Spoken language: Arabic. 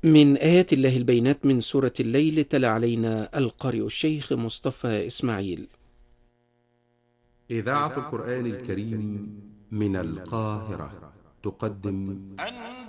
من آيات الله البينات من سورة الليل، تلا علينا القارئ الشيخ مصطفى إسماعيل. إذاعة القرآن الكريم من القاهرة تقدم